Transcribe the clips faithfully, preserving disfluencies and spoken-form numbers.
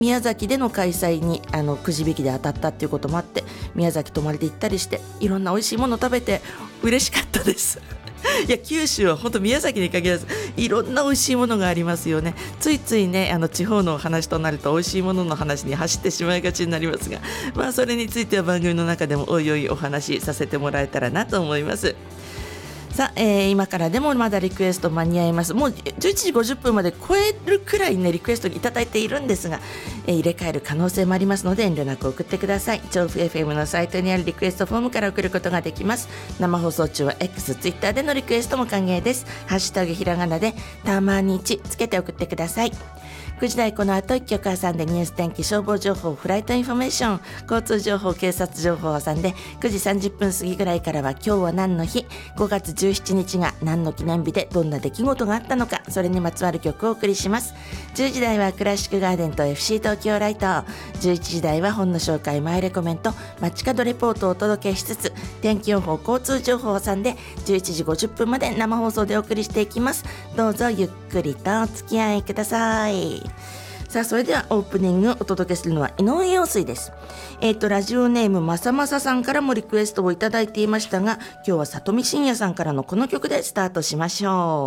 宮崎での開催にあのくじ引きで当たったっていうこともあって、宮崎泊まりで行ったりしていろんな美味しいもの食べて嬉しかったですいや九州は本当宮崎に限らずいろんな美味しいものがありますよね。ついついねあの地方の話となると美味しいものの話に走ってしまいがちになりますが、まあそれについては番組の中でもおいおいお話しさせてもらえたらなと思います。さあ、えー、今からでもまだリクエスト間に合います。もうじゅういちじごじゅっぷんまで超えるくらいねリクエストいただいているんですが、えー、入れ替える可能性もありますので遠慮なく送ってください。調布 エフエム のサイトにあるリクエストフォームから送ることができます。生放送中は X、ツイッター でのリクエストも歓迎です。ハッシュタグひらがなでたまにちつけて送ってください。くじ台この後いっきょく挟んでニュース、天気、消防情報、フライトインフォメーション、交通情報、警察情報を挟んでくじさんじゅっぷん過ぎぐらいからは今日は何の日、ごがつじゅうしちにちが何の記念日でどんな出来事があったのか、それにまつわる曲をお送りします。じゅうじ台はクラシックガーデンと エフシー 東京ライト、じゅういちじ台は本の紹介、マイレコメント、街角レポートをお届けしつつ天気予報、交通情報を挟んでじゅういちじごじゅっぷんまで生放送でお送りしていきます。どうぞゆっくりとお付き合いください。さあそれではオープニングをお届けするのは井上陽水です。えーとラジオネームまさまささんからもリクエストをいただいていましたが、今日は里見真也さんからのこの曲でスタートしましょ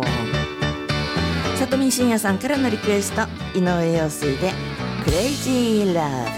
う。里見真也さんからのリクエスト、井上陽水でクレイジーラブ。